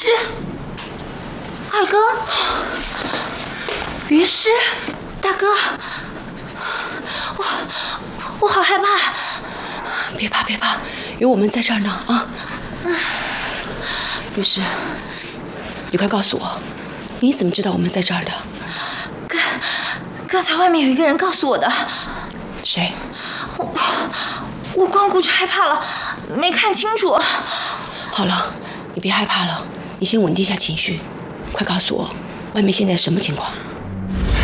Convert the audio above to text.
师，二哥，于师，大哥，我好害怕。 别怕别怕，有我们在这儿呢啊！于师，你快告诉我，你怎么知道我们在这儿的？ 刚才外面有一个人告诉我的。 谁？ 我光顾着害怕了，没看清楚。 好了，你别害怕了，你先稳定一下情绪，快告诉我，外面现在什么情况？